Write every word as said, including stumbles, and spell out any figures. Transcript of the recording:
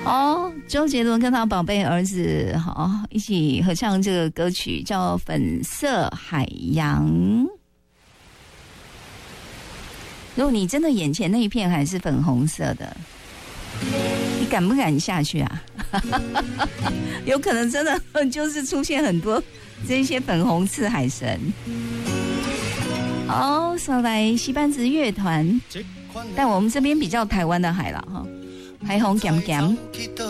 哦，周杰伦跟他宝贝儿子好一起合唱这个歌曲叫《粉色海洋》。如果你真的眼前那一片还是粉红色的，你敢不敢下去啊？有可能真的就是出现很多这些粉红刺海神。好，上来西班子乐团，但我们这边比较台湾的海了哈，海红咸咸。